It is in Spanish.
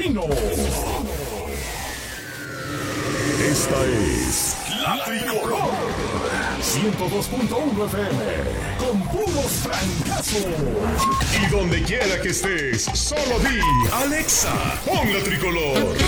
Vecino. Esta es La Tricolor 102.1 FM con puros francazos. Y donde quiera que estés, solo di Alexa, pon La Tricolor.